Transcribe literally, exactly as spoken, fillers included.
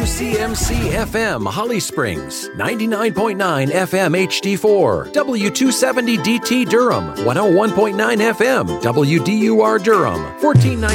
C M C F M Holly Springs, ninety-nine point nine F M H D four, W two seventy D T Durham, one oh one point nine F M W D U R Durham, fourteen ninety